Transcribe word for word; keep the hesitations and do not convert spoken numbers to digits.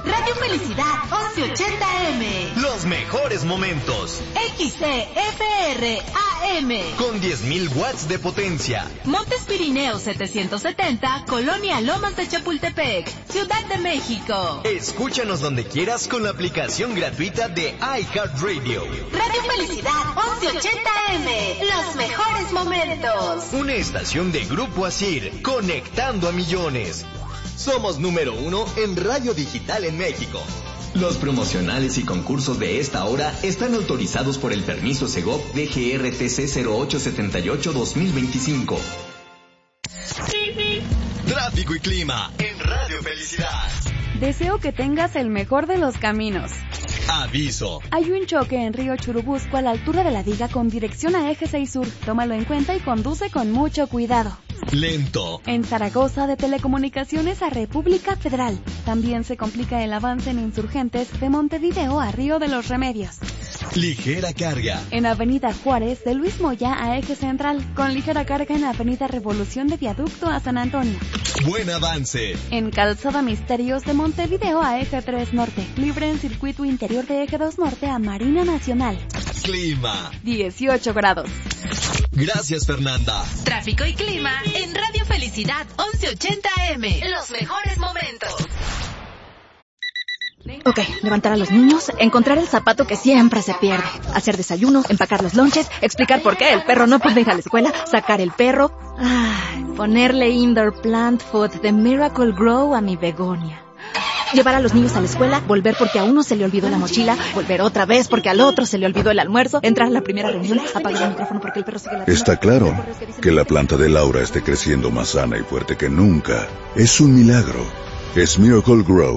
Radio Felicidad once ochenta eme. Los mejores momentos. X C F R A M. Con diez mil watts de potencia. Montes Pirineos setecientos setenta, Colonia Lomas de Chapultepec, Ciudad de México. Escúchanos donde quieras con la aplicación gratuita de iHeartRadio. Radio Felicidad once ochenta eme. Los mejores momentos. Una estación de Grupo Asir, conectando a millones. Somos número uno en radio digital en México. Los promocionales y concursos de esta hora están autorizados por el permiso Segov D G R T C cero ocho siete ocho dos mil veinticinco. Tráfico y clima en Radio Felicidad. Deseo que tengas el mejor de los caminos. Aviso. Hay un choque en Río Churubusco a la altura de la Viga con dirección a Eje seis Sur. Tómalo en cuenta y conduce con mucho cuidado. Lento. En Zaragoza, de Telecomunicaciones a República Federal. También se complica el avance en Insurgentes de Montevideo a Río de los Remedios. Ligera carga. En Avenida Juárez, de Luis Moya a Eje Central. Con ligera carga en Avenida Revolución de Viaducto a San Antonio. Buen avance. En Calzada Misterios, de Montevideo a Eje tres Norte. Libre en circuito interior de Eje dos Norte a Marina Nacional. Clima. dieciocho grados. Gracias, Fernanda. Tráfico y clima en Radio Felicidad once ochenta eme. Los mejores momentos. Ok, levantar a los niños, encontrar el zapato que siempre se pierde, hacer desayunos, empacar los lonches, explicar por qué el perro no puede ir a la escuela, sacar el perro, ay, ponerle indoor plant food de Miracle Grow a mi begonia. Llevar a los niños a la escuela, volver porque a uno se le olvidó la mochila, volver otra vez porque al otro se le olvidó el almuerzo, entrar a la primera reunión, apagar el micrófono porque el perro sigue ladrando. Está claro que la planta de Laura esté creciendo más sana y fuerte que nunca. Es un milagro. Es Miracle Grow.